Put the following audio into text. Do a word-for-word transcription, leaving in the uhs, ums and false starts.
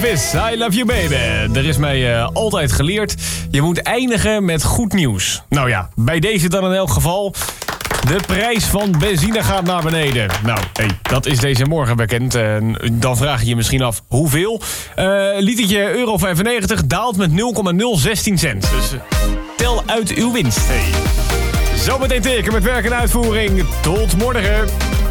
Elvis, I love you baby. Er is mij uh, altijd geleerd, je moet eindigen met goed nieuws. Nou ja, bij deze dan in elk geval. De prijs van benzine gaat naar beneden. Nou, hey, dat is deze morgen bekend. Uh, dan vraag je je misschien af hoeveel. Uh, litertje euro vijfennegentig daalt met nul komma nul zestien cent. Dus uh, tel uit uw winst. Hey. Zometeen teken met werk en uitvoering. Tot morgen.